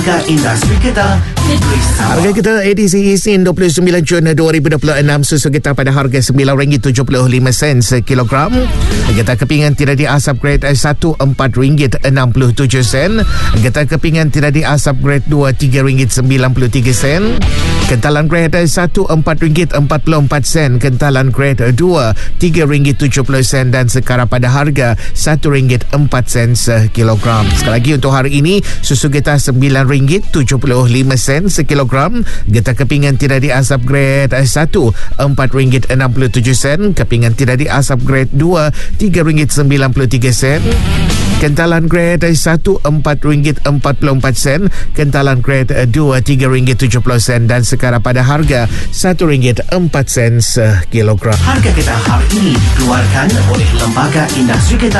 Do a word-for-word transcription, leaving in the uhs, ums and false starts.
Lembaga Industri Kedah, Negeri Sabah. Harga kita edisi Isnin dua puluh sembilan Jun dua ribu dua puluh enam, susu kita pada harga sembilan ringgit tujuh puluh lima sen sekilogram. Getah kepingan tidak diasap grade satu empat ringgit enam puluh tujuh sen. Getah kepingan tidak diasap grade dua tiga ringgit sembilan puluh tiga sen. Kentalan grade satu empat ringgit empat puluh empat sen. Kentalan grade dua tiga ringgit tujuh puluh sen dan sekarang pada harga satu ringgit empat sen sekilogram. Sekali lagi untuk hari ini, susu getah sembilan ringgit tujuh puluh lima sen sekilogram. Getah kepingan tidak diasap grade satu empat ringgit enam puluh tujuh sen. Kepingan tidak diasap grade dua tiga ringgit sembilan puluh tiga sen. Kentalan grade satu empat ringgit empat puluh empat sen. Kentalan grade dua tiga ringgit tujuh puluh sen dan sekarang pada harga satu ringgit empat sen sekilogram. Harga Kedah hari ini dikeluarkan oleh Lembaga Industri Kedah